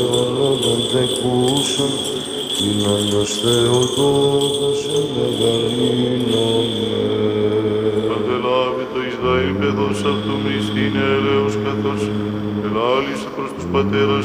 δεν τεκούσαν, την Άγιος Θεοτόκος εμεγαλύνομαι. Αντελάβει το Ισραήλ παιδός αυτού μνηστήν έλεος καθώς ελάλησε προς τους πατέρας